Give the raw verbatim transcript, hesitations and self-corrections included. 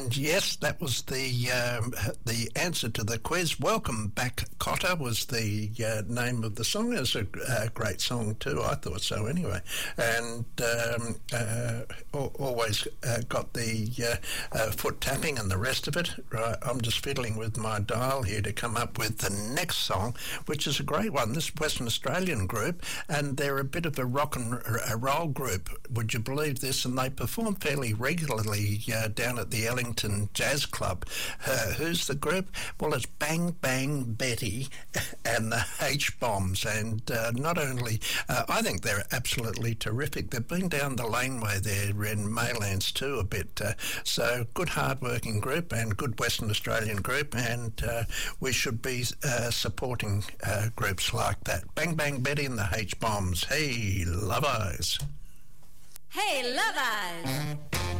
And yes, that was the um, the answer to the quiz. Welcome Back, Cotter was the uh, name of the song. It's a, a great song too. I thought so anyway. And um, uh, always uh, got the uh, uh, foot tapping and the rest of it. Right, I'm just fiddling with my dial here to come up with the next song, which is a great one. This Western Australian group, and they're a bit of a rock and a roll group. Would you believe this? And they perform fairly regularly uh, down at the Ellington Jazz Club. Uh, who's the group? Well, it's Bang Bang Betty and the H-Bombs. And uh, not only, uh, I think they're absolutely terrific. They've been down the laneway there in Maylands too a bit. Uh, so good hard-working group and good Western Australian group, and uh, we should be uh, supporting uh, groups like that. Bang Bang Betty and the H-Bombs. Hey, Love Eyes. Hey, Love Eyes.